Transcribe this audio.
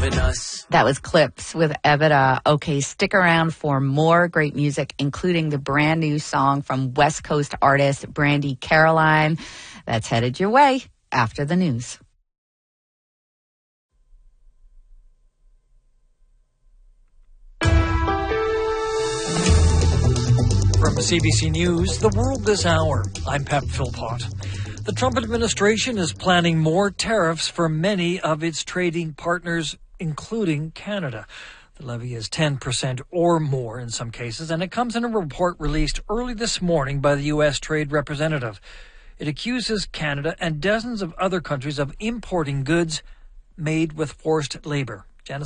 in us. That was Clips with Evita. Okay, stick around for more great music, including the brand new song from West Coast artist Brandi Carlile. That's headed your way after the news. From CBC News, The World This Hour, I'm Pep Philpott. The Trump administration is planning more tariffs for many of its trading partners, including Canada. The levy is 10% or more in some cases, and it comes in a report released early this morning by the U.S. Trade Representative. It accuses Canada and dozens of other countries of importing goods made with forced labor.